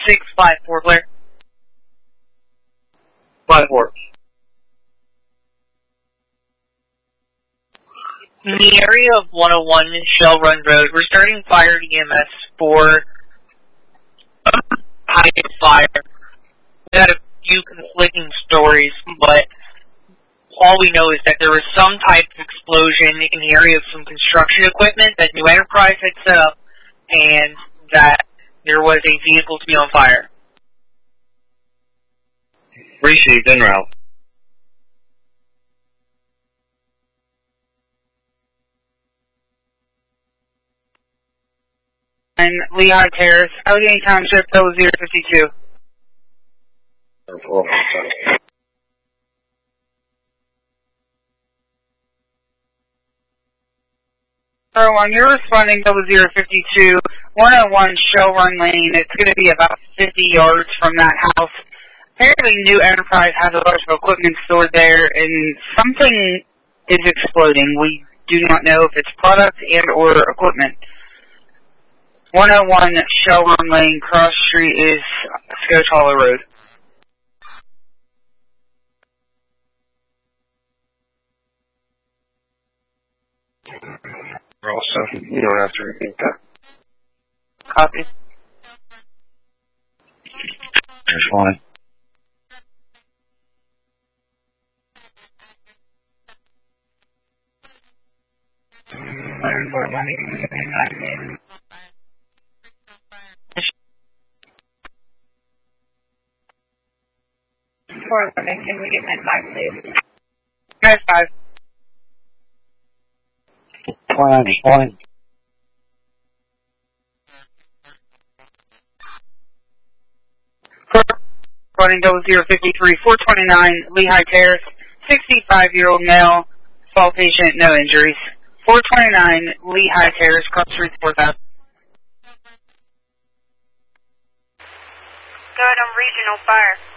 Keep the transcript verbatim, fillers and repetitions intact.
six five four, Blair. five four. In the area of one oh one Shell Run Road, we're starting fire E M S for high fire. We had a few conflicting stories, but all we know is that there was some type of explosion in the area of some construction equipment that New Enterprise had set up, and that there was a vehicle to be on fire. Received en route. And Lehigh Terrace, Allegheny Township, double zero fifty-two. Oh, So on you're responding double zero fifty-two, one oh one Shell Run Lane. It's going to be about fifty yards from that house. Apparently New Enterprise has a bunch of equipment stored there, and something is exploding. We do not know if it's product and or equipment. one oh one Shell Run Lane, cross street is Scotch Hollow Road. Also, you don't have to repeat that. Copy. There's one. Four, can we get my five, please? Nice five. One, one. Running double zero fifty-three, four twenty-nine Lehigh Terrace, sixty-five-year-old male, fall patient, no injuries. four twenty-nine Lehigh Terrace, cross street four thousand. Go ahead on regional fire.